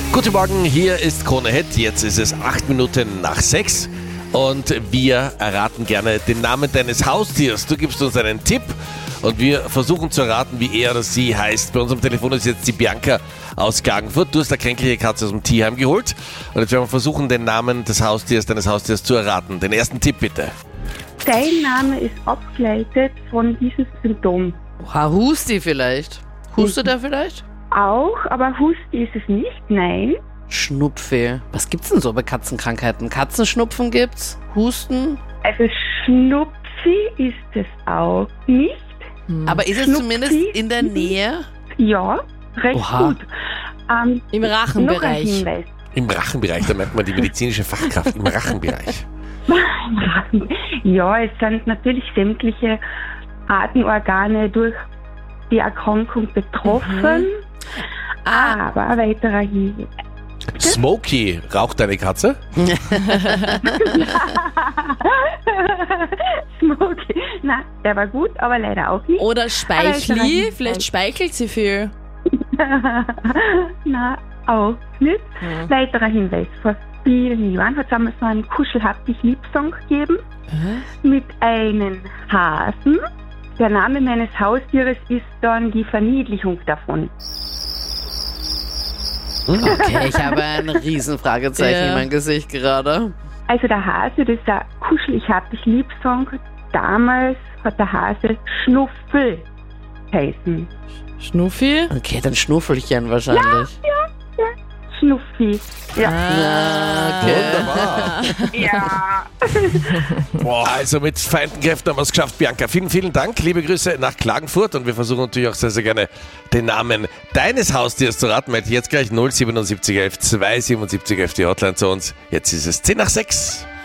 Guten Morgen, hier ist Krone Hit. Jetzt ist es 8:08 und wir erraten gerne den Namen deines Haustiers. Du gibst uns einen Tipp und wir versuchen zu erraten, wie er oder sie heißt. Bei uns am Telefon ist jetzt die Bianca aus Klagenfurt. Du hast eine kränkliche Katze aus dem Tierheim geholt und jetzt werden wir versuchen, den Namen deines Haustiers zu erraten. Den ersten Tipp bitte. Dein Name ist abgeleitet von diesem Symptom. Husti vielleicht. Hustet er vielleicht? Auch, aber Husti ist es nicht, nein. Schnupfe. Was gibt's denn so bei Katzenkrankheiten? Katzenschnupfen gibt's? Husten? Also Schnupfi ist es auch nicht. Aber ist es Schnupfi? zumindest in der Nähe? Ja, recht Oha. gut. Im Noch ein Rachenbereich. Hinweis. Im Rachenbereich, da merkt man die medizinische Fachkraft. Im Rachenbereich. Ja, es sind natürlich sämtliche Atemorgane durch die Erkrankung betroffen. Aber ein weiterer Hinweis. Smokey, raucht deine Katze? Smokey. Nein, der war gut, aber leider auch nicht. Oder Aber Speichli? es Vielleicht speichelt sie viel. Nein, auch nicht. Weiterer Hinweis. Vor vielen Jahren hat es einmal so einen Kuschelhappig-Liebsong gegeben mit einem Hasen. Der Name meines Haustieres ist dann die Verniedlichung davon. Okay, ich habe ein Riesenfragezeichen in meinem Gesicht gerade. Also der Hase, das ist ein Kuschelig-Happig-Liebsong. Damals hat der Hase Schnuffel heißen. Schnuffi? Okay, dann Schnuffelchen wahrscheinlich. Schnuffi. Ja. Okay. Wunderbar. Ja. Boah, also mit vereinten Kräften haben wir es geschafft, Bianca. Vielen, vielen Dank. Liebe Grüße nach Klagenfurt und wir versuchen natürlich auch sehr, sehr gerne den Namen deines Haustiers zu raten. Jetzt gleich 07711 27711 die Hotline zu uns. Jetzt ist es 10:10.